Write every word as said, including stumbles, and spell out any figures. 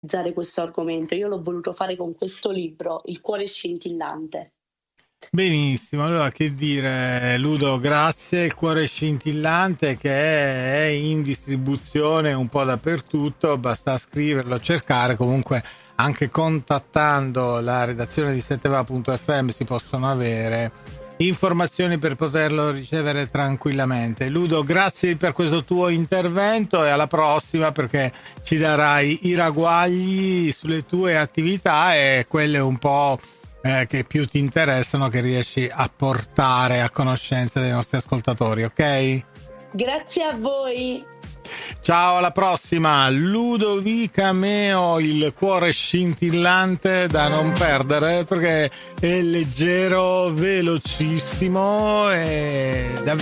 questo argomento. Io l'ho voluto fare con questo libro, Il cuore scintillante. Benissimo, allora che dire, Ludo, grazie. Il cuore scintillante, che è in distribuzione un po' dappertutto, basta scriverlo, cercare, comunque anche contattando la redazione di setteva punto effe emme si possono avere informazioni per poterlo ricevere tranquillamente. Ludo, grazie per questo tuo intervento e alla prossima, perché ci darai i ragguagli sulle tue attività e quelle un po' Eh, che più ti interessano, che riesci a portare a conoscenza dei nostri ascoltatori, ok? Grazie a voi. Ciao, alla prossima. Ludovica Meo, Il cuore scintillante, da non perdere perché è leggero, velocissimo e davvero